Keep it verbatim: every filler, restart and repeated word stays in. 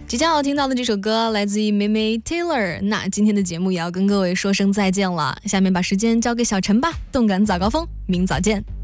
即将要听到的这首歌来自于梅梅 Taylor。 那今天的节目也要跟各位说声再见了，下面把时间交给小陈吧，动感早高峰，明早见。